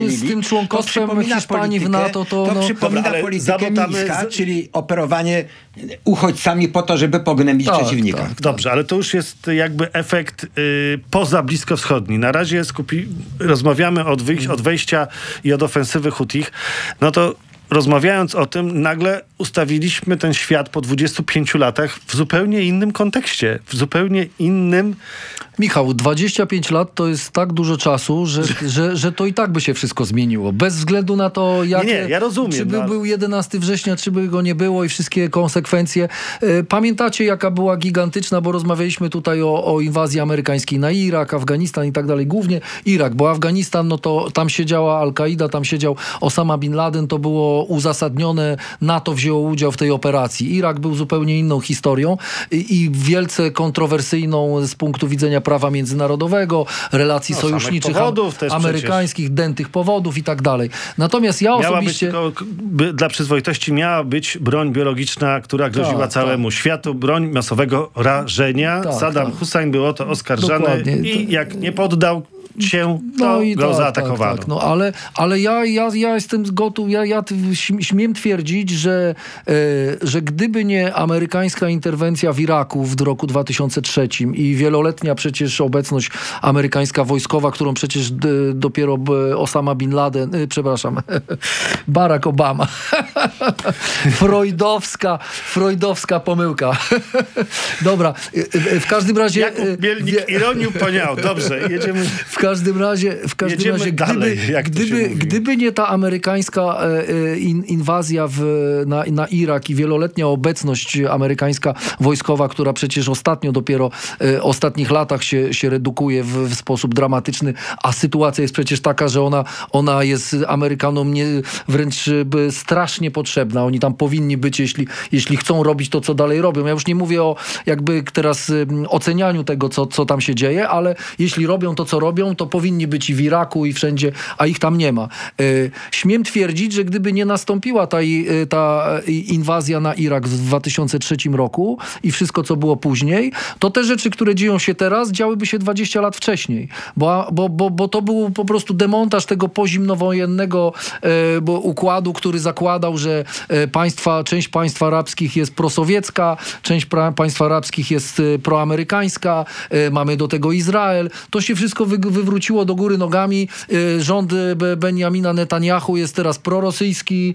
Z tym członkostwem Hiszpanii w NATO to przypomina politykę Mińska, czyli operowanie uchodźcami po to, żeby pognębić przeciwnika. Dobrze, ale to już jest jakby efekt poza bliskowschodni. Na razie rozmawiamy od wejścia i od ofensywy Hutich. No to rozmawiając o tym, nagle ustawiliśmy ten świat po 25 latach w zupełnie innym kontekście, w zupełnie innym... Michał, 25 lat to jest tak dużo czasu, że to i tak by się wszystko zmieniło. Bez względu na to, ja rozumiem, czy był 11 września, czy by go nie było i wszystkie konsekwencje. Pamiętacie, jaka była gigantyczna, bo rozmawialiśmy tutaj o inwazji amerykańskiej na Irak, Afganistan i tak dalej. Głównie Irak, bo Afganistan, no to tam siedziała Al-Kaida, tam siedział Osama Bin Laden, to było uzasadnione, NATO wzięło udział w tej operacji. Irak był zupełnie inną historią i wielce kontrowersyjną z punktu widzenia prawa międzynarodowego, relacji sojuszniczych amerykańskich, dętych powodów i tak dalej. Natomiast ja osobiście... Dla przyzwoitości miała być broń biologiczna, która groziła całemu światu, broń masowego rażenia. Saddam Hussein był o to oskarżany. Dokładnie. I jak nie poddał się, to go zaatakowano. Tak. No, ale ja jestem gotów, ja śmiem twierdzić, że gdyby nie amerykańska interwencja w Iraku w roku 2003 i wieloletnia przecież obecność amerykańska wojskowa, którą przecież dopiero Osama Bin Laden, Barack Obama. Freudowska pomyłka. Dobra, w każdym razie... Jakub Mielnik ironią poniał. Dobrze, jedziemy... W każdym razie gdyby nie ta amerykańska inwazja na Irak i wieloletnia obecność amerykańska wojskowa, która przecież dopiero ostatnich latach się redukuje w sposób dramatyczny, a sytuacja jest przecież taka, że ona jest Amerykanom wręcz strasznie potrzebna. Oni tam powinni być, jeśli chcą robić to, co dalej robią. Ja już nie mówię o jakby teraz ocenianiu tego, co tam się dzieje, ale jeśli robią to, co robią, to powinni być i w Iraku, i wszędzie, a ich tam nie ma. Śmiem twierdzić, że gdyby nie nastąpiła ta inwazja na Irak w 2003 roku i wszystko, co było później, to te rzeczy, które dzieją się teraz, działyby się 20 lat wcześniej. Bo to był po prostu demontaż tego pozimnowojennego układu, który zakładał, że część państw arabskich jest prosowiecka, część państw arabskich jest proamerykańska, mamy do tego Izrael. To się wszystko wywróciło do góry nogami. Rząd Benjamina Netanyahu jest teraz prorosyjski,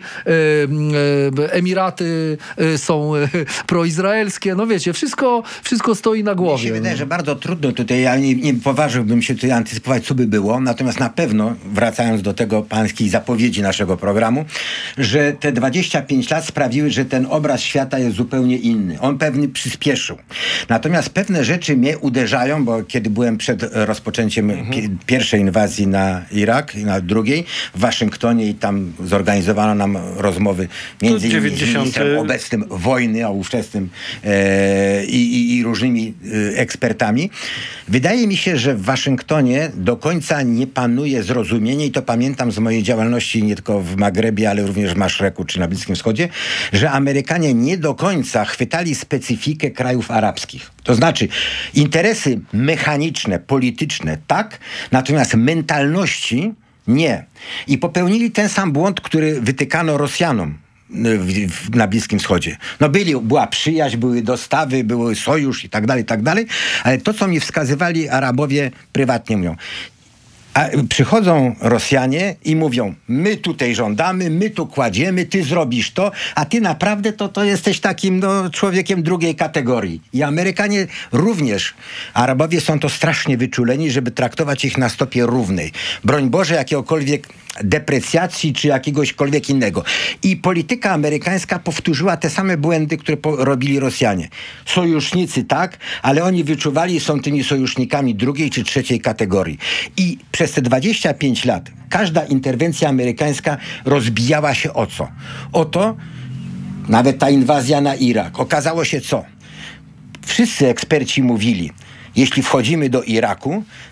Emiraty są proizraelskie. No wiecie, wszystko stoi na głowie. Mi się wydaje, że bardzo trudno tutaj, ja nie poważyłbym się tutaj antycypować, co by było, natomiast na pewno, wracając do tego pańskiej zapowiedzi naszego programu, że te 25 lat sprawiły, że ten obraz świata jest zupełnie inny. On pewnie przyspieszył. Natomiast pewne rzeczy mnie uderzają, bo kiedy byłem przed rozpoczęciem pierwszej inwazji na Irak i na drugiej w Waszyngtonie i tam zorganizowano nam rozmowy między innymi z ministrem obecnym wojny, a ówczesnym i różnymi ekspertami. Wydaje mi się, że w Waszyngtonie do końca nie panuje zrozumienie i to pamiętam z mojej działalności nie tylko w Magrebie, ale również w Maszreku czy na Bliskim Wschodzie, że Amerykanie nie do końca chwytali specyfikę krajów arabskich. To znaczy interesy mechaniczne, polityczne tak, natomiast mentalności nie. I popełnili ten sam błąd, który wytykano Rosjanom na Bliskim Wschodzie. No była przyjaźń, były dostawy, był sojusz i tak dalej, ale to, co mi wskazywali Arabowie prywatnie mówią, a przychodzą Rosjanie i mówią, my tutaj żądamy, my tu kładziemy, ty zrobisz to, a ty naprawdę to jesteś takim człowiekiem drugiej kategorii. I Amerykanie również, Arabowie są to strasznie wyczuleni, żeby traktować ich na stopie równej. Broń Boże, jakiegokolwiek deprecjacji czy jakiegośkolwiek innego. I polityka amerykańska powtórzyła te same błędy, które robili Rosjanie. Sojusznicy tak, ale oni wyczuwali, są tymi sojusznikami drugiej czy trzeciej kategorii. I przez te 25 lat każda interwencja amerykańska rozbijała się o co? O to, nawet ta inwazja na Irak. Okazało się co? Wszyscy eksperci mówili, jeśli wchodzimy do Iraku,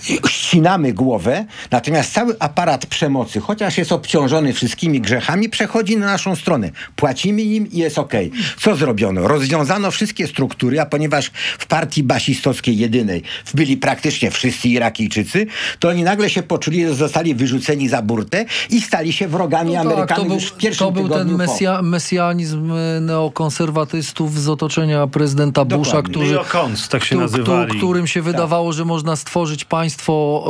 ścinamy głowę, natomiast cały aparat przemocy, chociaż jest obciążony wszystkimi grzechami, przechodzi na naszą stronę. Płacimy im i jest okej. Co zrobiono? Rozwiązano wszystkie struktury, a ponieważ w partii basistowskiej jedynej byli praktycznie wszyscy Irakijczycy, to oni nagle się poczuli, że zostali wyrzuceni za burtę i stali się wrogami Amerykanów już w pierwszym to był ten mesjanizm neokonserwatystów z otoczenia prezydenta Busha, Neokons, tak się nazywali. Którym się wydawało, że można stworzyć państwo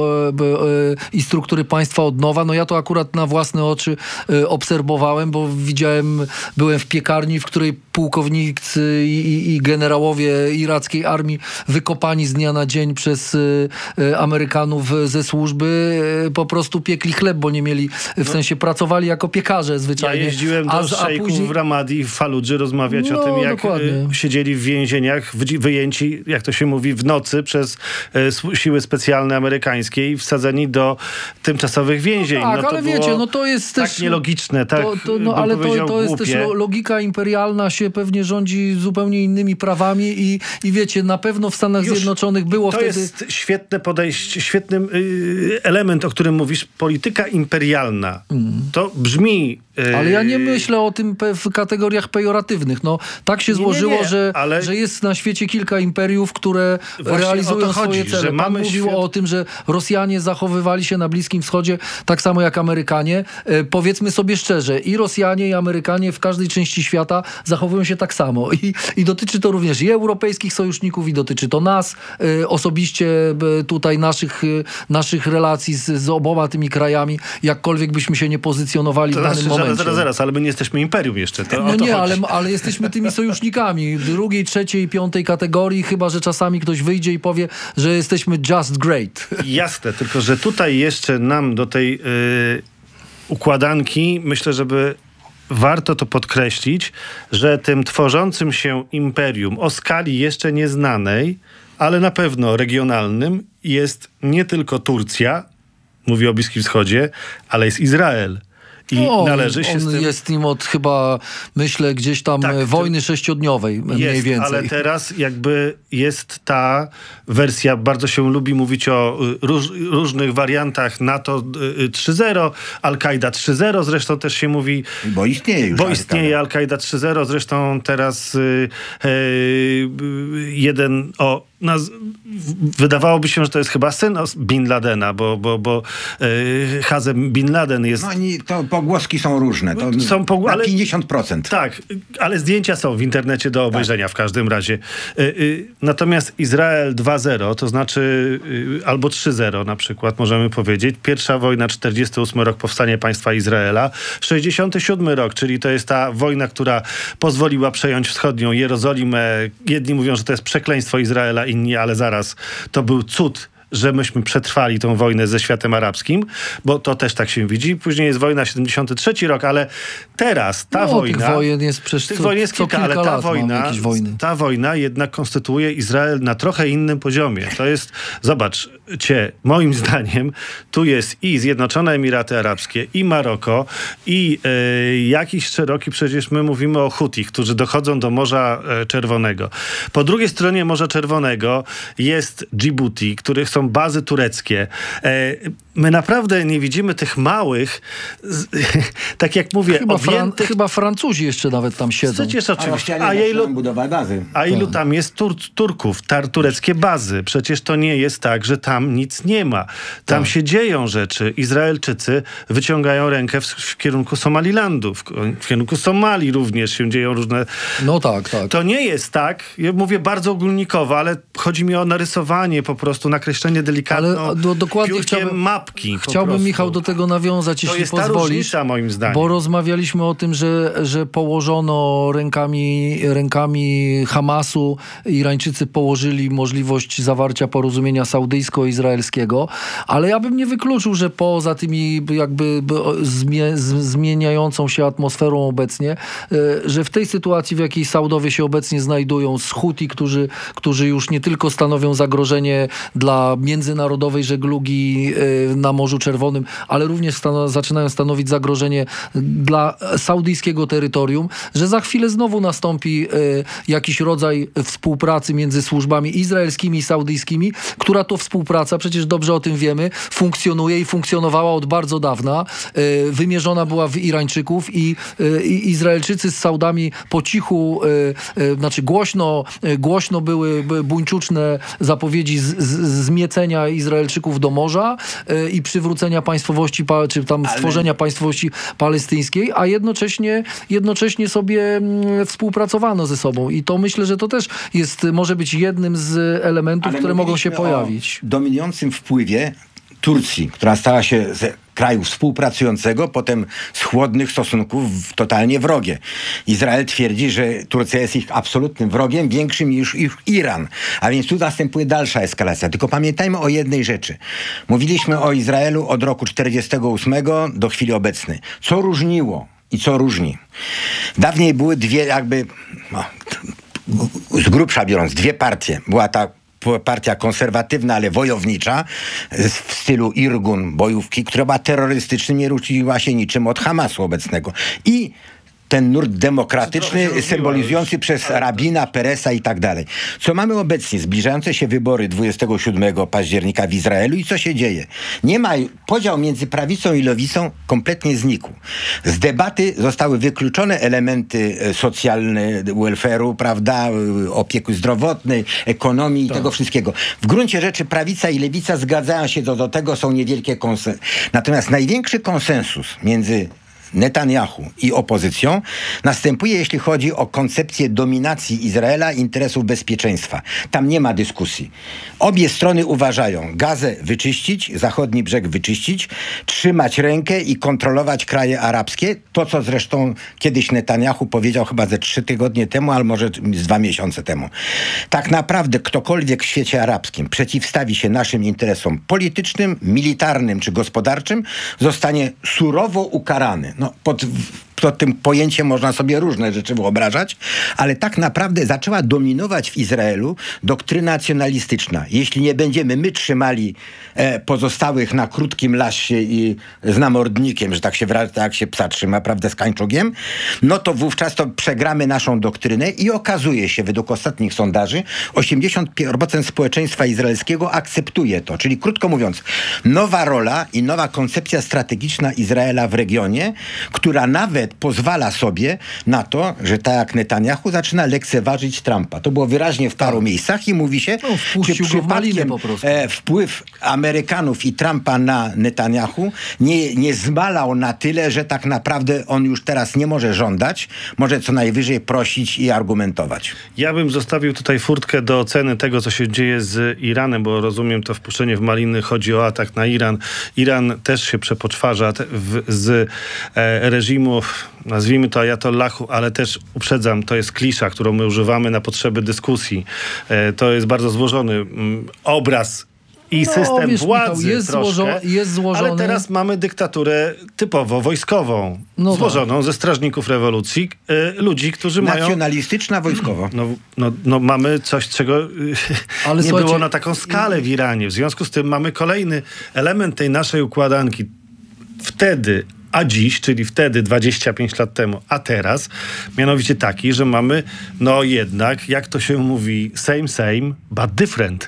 i struktury państwa od nowa. No ja to akurat na własne oczy obserwowałem, bo byłem w piekarni, w której pułkownicy i generałowie irackiej armii wykopani z dnia na dzień przez Amerykanów ze służby po prostu piekli chleb, bo nie mieli, w sensie pracowali jako piekarze zwyczajnie. Ja jeździłem do szejków w Ramadii, w Faludży rozmawiać o tym, jak siedzieli w więzieniach, wyjęci, jak to się mówi, w nocy przez siły specjalne amerykańskie i wsadzeni do tymczasowych więzień. No tak, ale wiecie, to jest tak też nielogiczne, tak ale to jest też logika imperialna się pewnie rządzi zupełnie innymi prawami i wiecie, na pewno w Stanach Zjednoczonych było to wtedy... To jest świetne podejście, świetny element, o którym mówisz, polityka imperialna. To brzmi... Ale ja nie myślę o tym w kategoriach pejoratywnych. No, tak się złożyło, że jest na świecie kilka imperiów, które realizują swoje cele. Pan mówił o tym, że Rosjanie zachowywali się na Bliskim Wschodzie tak samo jak Amerykanie. Powiedzmy sobie szczerze, i Rosjanie, i Amerykanie w każdej części świata zachowują się tak samo. I dotyczy to również i europejskich sojuszników, i dotyczy to nas osobiście, tutaj naszych relacji z oboma tymi krajami, jakkolwiek byśmy się nie pozycjonowali w danym momencie. Zaraz, ale my nie jesteśmy imperium jeszcze. Ale jesteśmy tymi sojusznikami drugiej, trzeciej, piątej kategorii, chyba że czasami ktoś wyjdzie i powie, że jesteśmy just great. Jasne, tylko że tutaj jeszcze nam do tej układanki, myślę, żeby warto to podkreślić, że tym tworzącym się imperium o skali jeszcze nieznanej, ale na pewno regionalnym, jest nie tylko Turcja, mówię o Bliskim Wschodzie, ale jest Izrael. I należy się on z tym... jest nim od chyba, myślę, gdzieś tam wojny sześciodniowej mniej więcej. Ale teraz jakby jest ta wersja, bardzo się lubi mówić o różnych wariantach NATO 3.0, Al-Kaida 3.0, zresztą też się mówi... Bo istnieje już Al-Kaida 3.0, zresztą teraz wydawałoby się, że to jest chyba syn Bin Ladena, bo Hazem Bin Laden jest... To pogłoski są różne. To ale 50%. Tak, ale zdjęcia są w internecie do obejrzenia w każdym razie. Natomiast Izrael 2.0, to znaczy albo 3.0 na przykład, możemy powiedzieć. Pierwsza wojna, 48 rok, powstanie państwa Izraela. 67 rok, czyli to jest ta wojna, która pozwoliła przejąć wschodnią Jerozolimę. Jedni mówią, że to jest przekleństwo Izraela, inni, ale zaraz, to był cud, że myśmy przetrwali tą wojnę ze światem arabskim, bo to też tak się widzi. Później jest wojna 73 rok, ale teraz ta wojna... Tych wojen jest przecież co kilka ale ta wojna jednak konstytuuje Izrael na trochę innym poziomie. To jest, zobaczcie, moim zdaniem tu jest i Zjednoczone Emiraty Arabskie, i Maroko, i jakiś szeroki, przecież my mówimy o Hutich, którzy dochodzą do Morza Czerwonego. Po drugiej stronie Morza Czerwonego jest Dżibuti, których są bazy tureckie. My naprawdę nie widzimy tych małych, tak jak mówię, chyba Francuzi jeszcze nawet tam siedzą. Przecież oczywiście. Bazy. A ilu tam jest Turków, tureckie bazy? Przecież to nie jest tak, że tam nic nie ma. Tam się dzieją rzeczy. Izraelczycy wyciągają rękę w kierunku Somalilandu. W kierunku Somalii również się dzieją różne... No tak. To nie jest tak, ja mówię bardzo ogólnikowo, ale chodzi mi o narysowanie po prostu, nakreślenie delikatną piórkiem mapki. Chciałbym, Michał, do tego nawiązać, jeśli pozwolisz. To jest ta różnica, moim zdaniem. Bo rozmawialiśmy o tym, że położono rękami Hamasu, Irańczycy położyli możliwość zawarcia porozumienia saudyjsko-izraelskiego, ale ja bym nie wykluczył, że poza tymi jakby zmieniającą się atmosferą obecnie, że w tej sytuacji, w jakiej Saudowie się obecnie znajdują, z Huti, którzy już nie tylko stanowią zagrożenie dla międzynarodowej żeglugi na Morzu Czerwonym, ale również zaczynają stanowić zagrożenie dla saudyjskiego terytorium, że za chwilę znowu nastąpi jakiś rodzaj współpracy między służbami izraelskimi i saudyjskimi, która to współpraca, przecież dobrze o tym wiemy, funkcjonuje i funkcjonowała od bardzo dawna. Wymierzona była w Irańczyków i Izraelczycy z Saudami po cichu, znaczy głośno były buńczuczne zapowiedzi zmiecenia Izraelczyków do morza i przywrócenia państwowości, czy tam stworzenia państwowości palestyńskiej, a jednocześnie sobie współpracowano ze sobą. I to myślę, że to też może być jednym z elementów, które mogą się pojawić. O dominującym wpływie Turcji, która stała się z kraju współpracującego, potem z chłodnych stosunków totalnie wrogie. Izrael twierdzi, że Turcja jest ich absolutnym wrogiem, większym niż ich Iran. A więc tu następuje dalsza eskalacja. Tylko pamiętajmy o jednej rzeczy. Mówiliśmy o Izraelu od roku 1948 do chwili obecnej. Co różniło i co różni? Dawniej były dwie z grubsza biorąc, dwie partie. Była ta partia konserwatywna, ale wojownicza, w stylu Irgun, bojówki, która była terrorystyczna, nie różniła się niczym od Hamasu obecnego. I ten nurt demokratyczny symbolizujący przez Rabina, Peresa i tak dalej. Co mamy obecnie? Zbliżające się wybory 27 października w Izraelu i co się dzieje? Nie ma, podział między prawicą i lewicą kompletnie znikł. Z debaty zostały wykluczone elementy socjalne, welfare'u, prawda, opieki zdrowotnej, ekonomii i tego wszystkiego. W gruncie rzeczy prawica i lewica zgadzają się do tego, są niewielkie konsensy. Natomiast największy konsensus między Netanyahu i opozycją następuje, jeśli chodzi o koncepcję dominacji Izraela i interesów bezpieczeństwa. Tam nie ma dyskusji. Obie strony uważają Gazę wyczyścić, zachodni brzeg wyczyścić, trzymać rękę i kontrolować kraje arabskie. To, co zresztą kiedyś Netanyahu powiedział chyba ze 3 tygodnie temu, albo może z 2 miesiące temu. Tak naprawdę ktokolwiek w świecie arabskim przeciwstawi się naszym interesom politycznym, militarnym czy gospodarczym, zostanie surowo ukarany. Pod tym pojęciem można sobie różne rzeczy wyobrażać, ale tak naprawdę zaczęła dominować w Izraelu doktryna nacjonalistyczna. Jeśli nie będziemy my trzymali pozostałych na krótkim lasie i z namordnikiem, że tak się wyraża, tak jak się psa trzyma, prawda, z kańczugiem, no to wówczas to przegramy naszą doktrynę i okazuje się, według ostatnich sondaży, 80% społeczeństwa izraelskiego akceptuje to. Czyli krótko mówiąc, nowa rola i nowa koncepcja strategiczna Izraela w regionie, która nawet pozwala sobie na to, że tak jak Netanyahu zaczyna lekceważyć Trumpa. To było wyraźnie w paru miejscach i mówi się, czy przypadkiem wpływ Amerykanów i Trumpa na Netanyahu nie zmalał na tyle, że tak naprawdę on już teraz nie może żądać, może co najwyżej prosić i argumentować. Ja bym zostawił tutaj furtkę do oceny tego, co się dzieje z Iranem, bo rozumiem, to wpuszczenie w maliny chodzi o atak na Iran. Iran też się przepoczwarza z reżimu, nazwijmy to ajatollahu, ale też uprzedzam, to jest klisza, którą my używamy na potrzeby dyskusji. To jest bardzo złożony obraz i system władzy jest złożony. Ale teraz mamy dyktaturę typowo wojskową, złożoną ze strażników rewolucji, ludzi, którzy mają... Nacjonalistyczna wojskowo. No mamy coś, czego nie było na taką skalę w Iranie. W związku z tym mamy kolejny element tej naszej układanki. Wtedy, a dziś, czyli wtedy 25 lat temu, a teraz, mianowicie taki, że mamy, jednak, jak to się mówi, same, but different.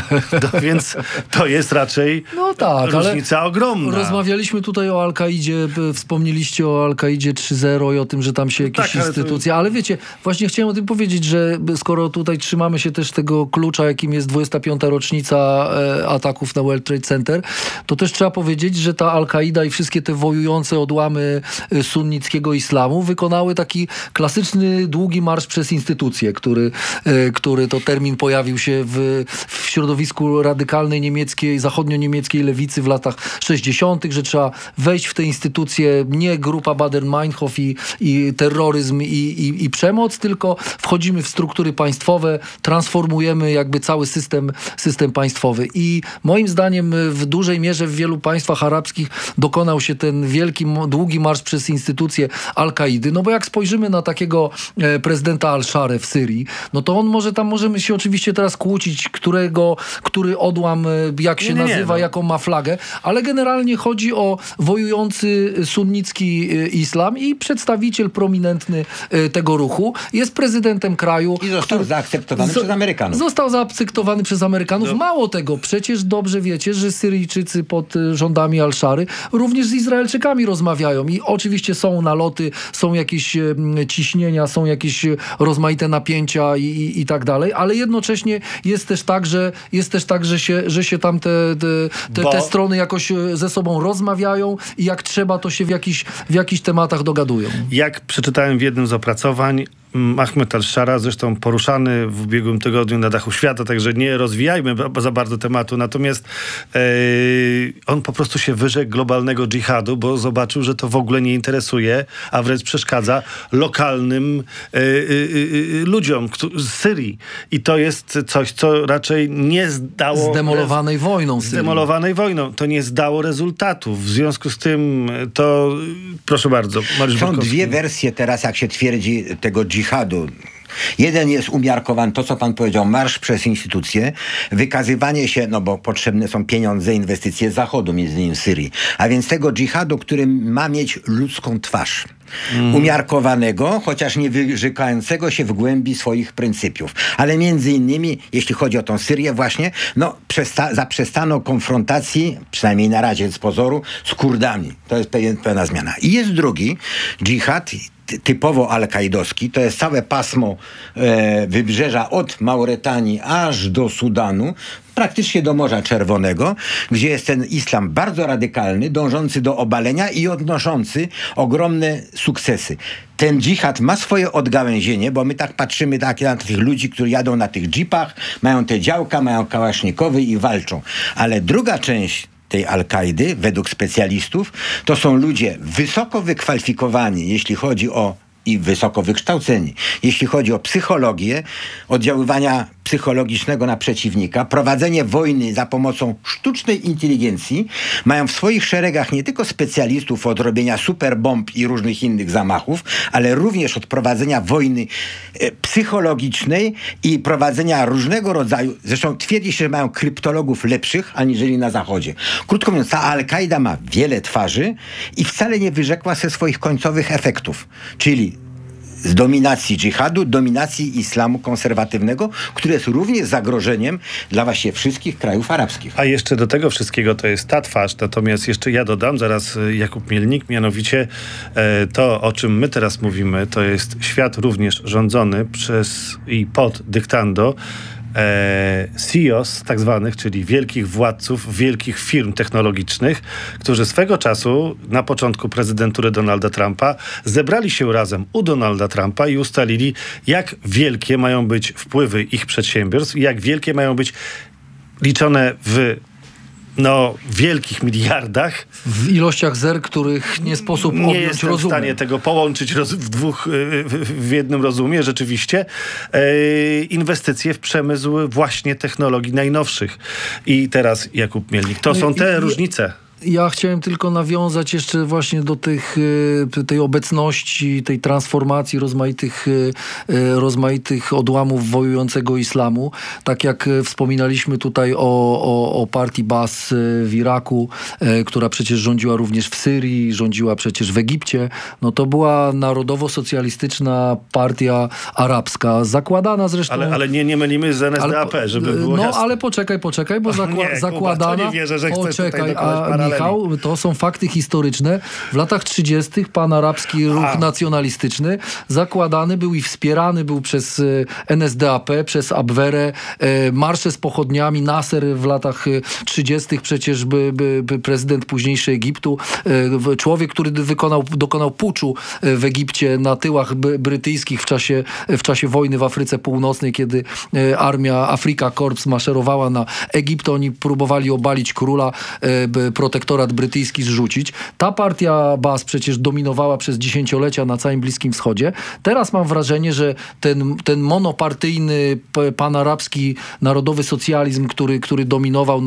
Więc to jest raczej różnica ogromna. Rozmawialiśmy tutaj o Al-Kaidzie, wspomnieliście o Al-Kaidzie 3.0 i o tym, że tam się jakieś instytucje, ale wiecie, właśnie chciałem o tym powiedzieć, że skoro tutaj trzymamy się też tego klucza, jakim jest 25. rocznica ataków na World Trade Center, to też trzeba powiedzieć, że ta Al-Kaida i wszystkie te wojujące odłamy sunnickiego islamu wykonały taki klasyczny, długi marsz przez instytucje, który to termin pojawił się w środowisku radykalnej niemieckiej, zachodnio-niemieckiej lewicy w latach 60., że trzeba wejść w te instytucje, nie grupa Baader-Meinhof i terroryzm i przemoc, tylko wchodzimy w struktury państwowe, transformujemy jakby cały system państwowy. I moim zdaniem w dużej mierze w wielu państwach arabskich dokonał się ten wielki długi marsz przez instytucje Al-Kaidy, no bo jak spojrzymy na takiego prezydenta Al-Szarę w Syrii, no to on możemy się oczywiście teraz kłócić, który odłam, jak się nazywa, jaką ma flagę, ale generalnie chodzi o wojujący sunnicki islam i przedstawiciel prominentny tego ruchu jest prezydentem kraju. I został zaakceptowany przez Amerykanów. Został zaakceptowany przez Amerykanów. No. Mało tego, przecież dobrze wiecie, że Syryjczycy pod rządami Al-Szary również z Izraelczykami rozmawiają i oczywiście są naloty, są jakieś ciśnienia, są jakieś rozmaite napięcia i tak dalej, ale jednocześnie jest też tak, że się tam te strony jakoś ze sobą rozmawiają i jak trzeba, to się w jakichś tematach dogadują. Jak przeczytałem w jednym z opracowań, Ahmed al-Szara, zresztą poruszany w ubiegłym tygodniu na dachu świata, także nie rozwijajmy za bardzo tematu, natomiast on po prostu się wyrzekł globalnego dżihadu, bo zobaczył, że to w ogóle nie interesuje, a wręcz przeszkadza lokalnym ludziom z Syrii. I to jest coś, co raczej nie zdało... Zdemolowanej wojną Syrii. Zdemolowanej wojną. To nie zdało rezultatów. W związku z tym to... Proszę bardzo, Mariusz Są Borkowski. dwie wersje teraz, jak się twierdzi, tego dżihadu. Jeden jest umiarkowany, to co pan powiedział, marsz przez instytucje, wykazywanie się, no bo potrzebne są pieniądze, inwestycje z Zachodu, między innymi w Syrii. A więc tego dżihadu, który ma mieć ludzką twarz. Umiarkowanego, chociaż nie wyrzekającego się w głębi swoich pryncypiów. Ale między innymi, jeśli chodzi o tą Syrię właśnie, no zaprzestano konfrontacji, przynajmniej na razie z pozoru, z Kurdami. To jest pewna zmiana. I jest drugi dżihad, typowo al-kaidowski, to jest całe pasmo wybrzeża od Mauretanii aż do Sudanu, praktycznie do Morza Czerwonego, gdzie jest ten islam bardzo radykalny, dążący do obalenia i odnoszący ogromne sukcesy. Ten dżihad ma swoje odgałęzienie, bo my tak patrzymy na tych ludzi, którzy jadą na tych jeepach, mają te działka, mają kałasznikowy i walczą. Ale druga część tej Al-Kaidy, według specjalistów, to są ludzie wysoko wykwalifikowani, jeśli chodzi o i wysoko wykształceni, jeśli chodzi o psychologię, oddziaływania psychologicznego na przeciwnika, prowadzenie wojny za pomocą sztucznej inteligencji, mają w swoich szeregach nie tylko specjalistów od robienia superbomb i różnych innych zamachów, ale również od prowadzenia wojny psychologicznej i prowadzenia różnego rodzaju, zresztą twierdzi się, że mają kryptologów lepszych aniżeli na Zachodzie. Krótko mówiąc, ta Al-Kaida ma wiele twarzy i wcale nie wyrzekła się swoich końcowych efektów, czyli z dominacji dżihadu, dominacji islamu konserwatywnego, który jest również zagrożeniem dla właściwie wszystkich krajów arabskich. A jeszcze do tego wszystkiego to jest ta twarz, natomiast jeszcze ja dodam, zaraz Jakub Mielnik, mianowicie to, o czym my teraz mówimy, to jest świat również rządzony przez i pod dyktando CEOs tak zwanych, czyli wielkich władców, wielkich firm technologicznych, którzy swego czasu na początku prezydentury Donalda Trumpa zebrali się razem u Donalda Trumpa i ustalili, jak wielkie mają być wpływy ich przedsiębiorstw i jak wielkie mają być liczone w wielkich miliardach. W ilościach zer, których nie sposób objąć rozumem. Nie jestem w stanie tego połączyć w jednym rozumie, rzeczywiście. Inwestycje w przemysł właśnie technologii najnowszych. I teraz Jakub Mielnik. To są te różnice. Ja chciałem tylko nawiązać jeszcze właśnie do tej obecności, tej transformacji rozmaitych odłamów wojującego islamu. Tak jak wspominaliśmy tutaj o partii Baas w Iraku, która przecież rządziła również w Syrii, rządziła przecież w Egipcie. No to była narodowo-socjalistyczna partia arabska, zakładana zresztą... Ale nie mylimy z NSDAP, żeby było jasne. Ale poczekaj, bo zakładana... To nie wierzę, że chcesz tutaj Michał, to są fakty historyczne. W latach 30. pan-arabski ruch nacjonalistyczny zakładany był i wspierany był przez NSDAP, przez Abwerę. Marsze z pochodniami, Nasser w latach 30. przecież prezydent późniejszy Egiptu. Człowiek, który dokonał puczu w Egipcie na tyłach brytyjskich w czasie wojny w Afryce Północnej, kiedy armia Afrika Korps maszerowała na Egipt. Oni próbowali obalić króla, protektora protektorat brytyjski zrzucić. Ta partia Baas przecież dominowała przez dziesięciolecia na całym Bliskim Wschodzie. Teraz mam wrażenie, że ten monopartyjny, panarabski, narodowy socjalizm, który dominował,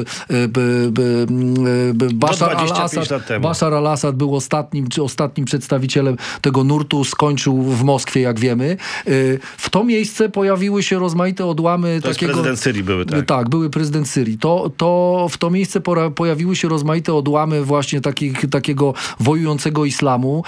Bashar al-Assad był ostatnim przedstawicielem tego nurtu, skończył w Moskwie, jak wiemy. W to miejsce pojawiły się rozmaite odłamy takiego... prezydent Syrii były, tak? Tak, były prezydent Syrii. W to miejsce pojawiły się rozmaite odłamy właśnie takiego wojującego islamu.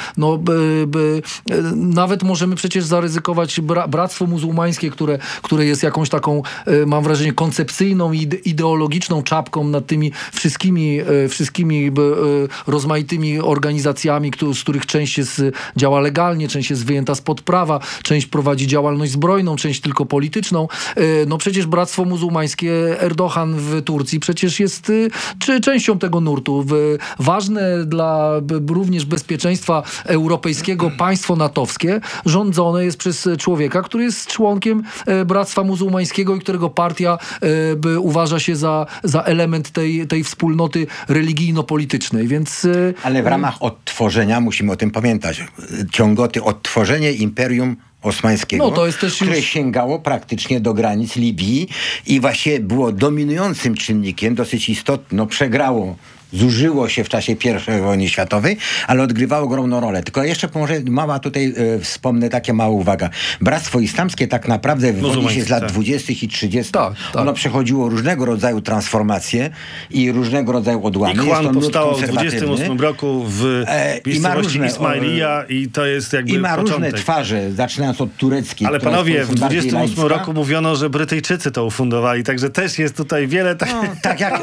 Nawet możemy przecież zaryzykować bractwo muzułmańskie, które jest jakąś taką, mam wrażenie, koncepcyjną i ideologiczną czapką nad tymi wszystkimi rozmaitymi organizacjami, z których część działa legalnie, część jest wyjęta spod prawa, część prowadzi działalność zbrojną, część tylko polityczną. Przecież bractwo muzułmańskie, Erdoğan w Turcji przecież jest częścią tego nurtu. Ważne dla również bezpieczeństwa europejskiego państwo natowskie rządzone jest przez człowieka, który jest członkiem bractwa muzułmańskiego i którego partia uważa się za element tej wspólnoty religijno-politycznej, więc... Ale w ramach odtworzenia, musimy o tym pamiętać, Ciągoty, odtworzenie Imperium Osmańskiego, to jest też które sięgało praktycznie do granic Libii i właśnie było dominującym czynnikiem, dosyć istotną, przegrało, zużyło się w czasie I wojny światowej, ale odgrywało ogromną rolę. Tylko jeszcze może mała tutaj wspomnę, taka mała uwaga. Bractwo Islamskie tak naprawdę wywodzi się z lat 20. i 30. Tak. Ono przechodziło różnego rodzaju transformacje i różnego rodzaju odłamy. I Kwan powstało w 28 roku w miejscowości Ismailija i to jest jakby i ma początek. różne twarze, zaczynając od tureckiej. Ale panowie, w 28 roku mówiono, że Brytyjczycy to ufundowali, także też jest tutaj wiele... Tak jak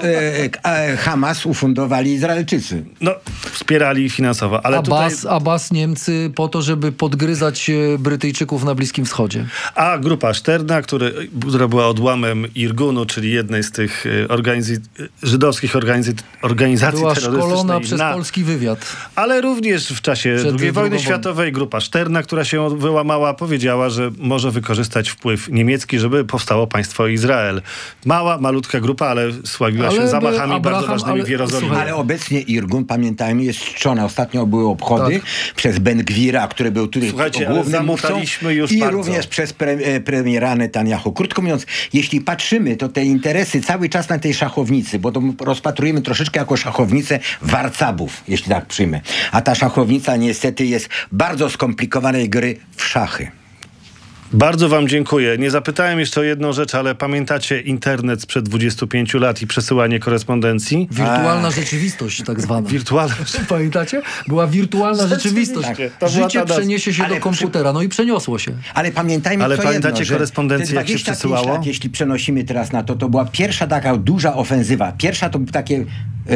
Hamas ufundowali Izraelczycy. Wspierali finansowo, ale Abbas Niemcy po to, żeby podgryzać Brytyjczyków na Bliskim Wschodzie. A grupa Szterna, która była odłamem Irgunu, czyli jednej z tych żydowskich organizacji była terrorystycznej. Była szkolona przez polski wywiad. Ale również w czasie II wojny światowej grupa Szterna, która się wyłamała, powiedziała, że może wykorzystać wpływ niemiecki, żeby powstało państwo Izrael. Malutka grupa, ale sławiła się zamachami bardzo ważnymi w Jerozolimie. Ale obecnie Irgun, pamiętajmy, jest czczony. Ostatnio były obchody przez Ben-Gwira, który był tutaj głównym mówcą już i bardzo. również przez premiera Netanyahu. Krótko mówiąc, jeśli patrzymy, to te interesy cały czas na tej szachownicy, bo to rozpatrujemy troszeczkę jako szachownicę warcabów, jeśli tak przyjmę. A ta szachownica niestety jest bardzo skomplikowanej gry w szachy. Bardzo wam dziękuję. Nie zapytałem jeszcze o jedną rzecz, ale pamiętacie internet sprzed 25 lat i przesyłanie korespondencji? Wirtualna rzeczywistość tak zwana. Wirtualna. Pamiętacie? Była wirtualna rzeczywistość. Tak. Życie przeniesie się do komputera. I przeniosło się. Ale pamiętajmy pamiętacie jedno, korespondencję, jak się przesyłało? Lat, jeśli przenosimy teraz na to była pierwsza taka duża ofensywa. Pierwsza to takie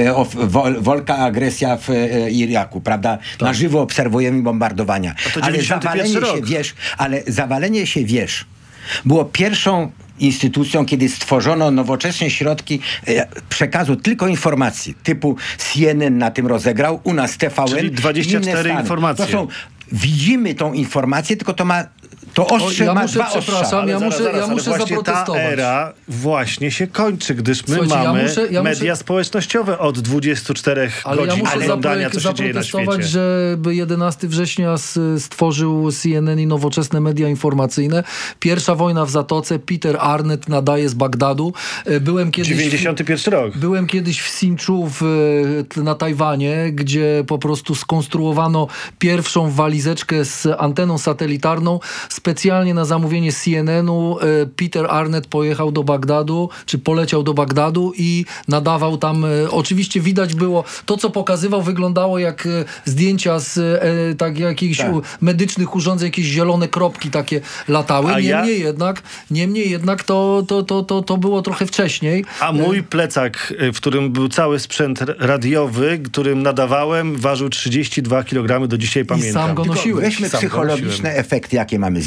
wielka agresja w Iraku, prawda? Tak. Na żywo obserwujemy bombardowania. Ale zawalenie się wież było pierwszą instytucją, kiedy stworzono nowoczesne środki przekazu tylko informacji, typu CNN na tym rozegrał, u nas TVN. Czyli 24 informacje. Widzimy tą informację, tylko to ostrze ma dwa ostrza. Ja muszę zaprotestować. Ta era właśnie się kończy, gdyż my mamy media społecznościowe od 24 godzin oglądania, co się dzieje na świecie. Że 11 września stworzył CNN i nowoczesne media informacyjne. Pierwsza wojna w Zatoce, Peter Arnett nadaje z Bagdadu. 91 rok. Byłem kiedyś w Sinchu na Tajwanie, gdzie po prostu skonstruowano pierwszą walizeczkę z anteną satelitarną. Specjalnie na zamówienie CNN-u Peter Arnett pojechał do Bagdadu, czy poleciał do Bagdadu i nadawał tam, oczywiście widać było, to co pokazywał wyglądało jak zdjęcia z jakichś medycznych urządzeń, jakieś zielone kropki takie latały. Niemniej jednak to było trochę wcześniej. A mój plecak, w którym był cały sprzęt radiowy, którym nadawałem, ważył 32 kg, do dzisiaj pamiętam. I sam go nosiłeś. Weźmy psychologiczne efekty, jakie mamy. Z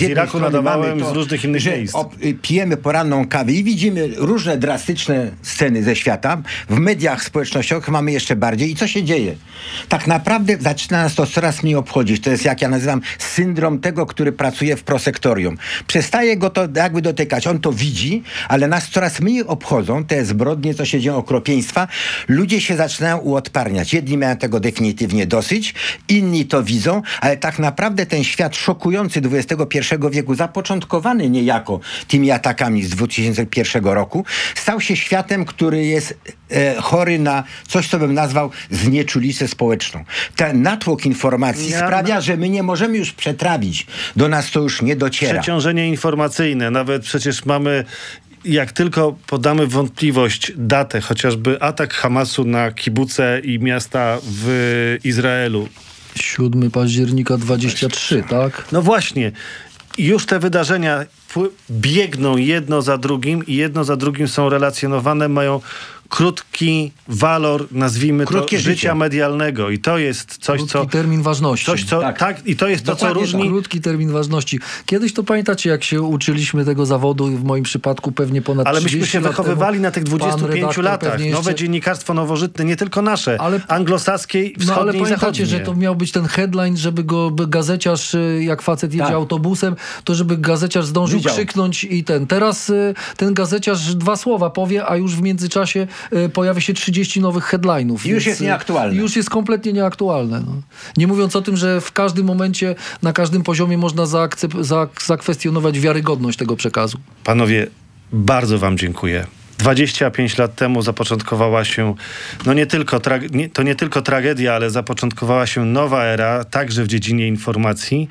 Iraku strony nadawałem mamy to, z różnych innych że miejsc. pijemy poranną kawę i widzimy różne drastyczne sceny ze świata. W mediach społecznościowych mamy jeszcze bardziej. I co się dzieje? Tak naprawdę zaczyna nas to coraz mniej obchodzić. To jest, jak ja nazywam, syndrom tego, który pracuje w prosektorium. Przestaje go to jakby dotykać. On to widzi, ale nas coraz mniej obchodzą te zbrodnie, co się dzieją, okropieństwa. Ludzie się zaczynają uodparniać. Jedni mają tego definitywnie dosyć, inni to widzą, ale tak naprawdę ten świat szokujący XXI wieku, zapoczątkowany niejako tymi atakami z 2001 roku, stał się światem, który jest chory na coś, co bym nazwał znieczulicę społeczną. Ten natłok informacji sprawia, że my nie możemy już przetrawić. Do nas to już nie dociera. Przeciążenie informacyjne. Nawet przecież mamy, jak tylko podamy w wątpliwość datę, chociażby atak Hamasu na kibuce i miasta w Izraelu. 7 października 23, tak? No właśnie. Już te wydarzenia biegną jedno za drugim i jedno za drugim są relacjonowane, mają krótki walor, nazwijmy Krótkie to, życie życia medialnego. I to jest coś, Krótki termin ważności. Coś, co, tak. I to jest to, co Dokładnie różni... Krótki termin ważności. Kiedyś to pamiętacie, jak się uczyliśmy tego zawodu, w moim przypadku pewnie ponad 30 Ale myśmy się lat wychowywali temu. na tych 25 latach. Nowe dziennikarstwo nowożytne, nie tylko nasze, anglosaskie, wschodnie no ale i pamiętacie, zachodnie. że to miał być ten headline, żeby by gazeciarz, jak facet jedzie autobusem, to żeby gazeciarz zdążył krzyknąć i ten. Teraz ten gazeciarz 2 słowa powie, a już w międzyczasie pojawia się 30 nowych headline'ów. Już jest nieaktualne. Już jest kompletnie nieaktualne. No. Nie mówiąc o tym, że w każdym momencie, na każdym poziomie można zakwestionować wiarygodność tego przekazu. Panowie, bardzo wam dziękuję. 25 lat temu zapoczątkowała się, no nie tylko tragedia, ale zapoczątkowała się nowa era, także w dziedzinie informacji.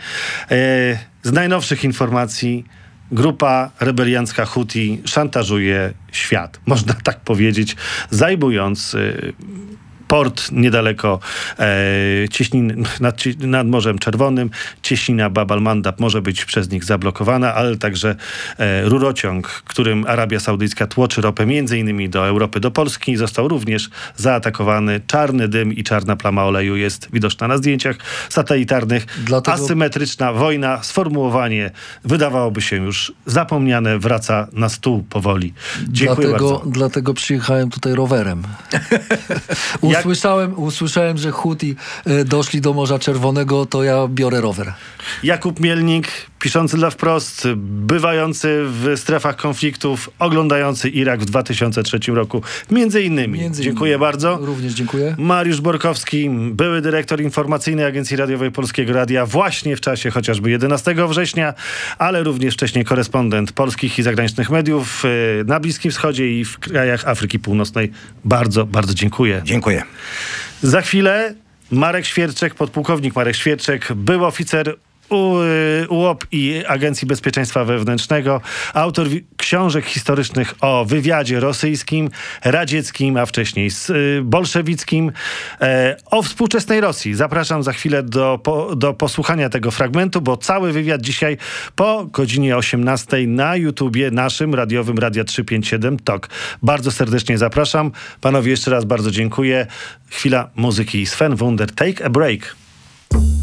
Z najnowszych informacji grupa rebeliancka Huti szantażuje świat, można tak powiedzieć, zajmując port niedaleko cieśniny, nad Morzem Czerwonym. Cieśnina Bab al-Mandab może być przez nich zablokowana, ale także rurociąg, którym Arabia Saudyjska tłoczy ropę między innymi do Europy, do Polski, został również zaatakowany. Czarny dym i czarna plama oleju jest widoczna na zdjęciach satelitarnych. Asymetryczna wojna, sformułowanie wydawałoby się już zapomniane, wraca na stół powoli. Dziękuję bardzo. Dlatego przyjechałem tutaj rowerem. Usłyszałem, że Huti doszli do Morza Czerwonego, to ja biorę rower. Jakub Mielnik, piszący dla Wprost, bywający w strefach konfliktów, oglądający Irak w 2003 roku. Między innymi. Dziękuję bardzo. Również dziękuję. Mariusz Borkowski, były dyrektor informacyjnej Agencji Radiowej Polskiego Radia właśnie w czasie chociażby 11 września, ale również wcześniej korespondent polskich i zagranicznych mediów na Bliskim Wschodzie i w krajach Afryki Północnej. Bardzo, bardzo dziękuję. Dziękuję. Za chwilę Marek Świerczek, podpułkownik Marek Świerczek, był oficer UOP i Agencji Bezpieczeństwa Wewnętrznego, autor książek historycznych o wywiadzie rosyjskim, radzieckim, a wcześniej bolszewickim, o współczesnej Rosji. Zapraszam za chwilę do posłuchania tego fragmentu, bo cały wywiad dzisiaj po godzinie 18 na YouTubie naszym radiowym Radia 357 TOK. Bardzo serdecznie zapraszam. Panowie, jeszcze raz bardzo dziękuję. Chwila muzyki. Sven Wunder, Take a Break.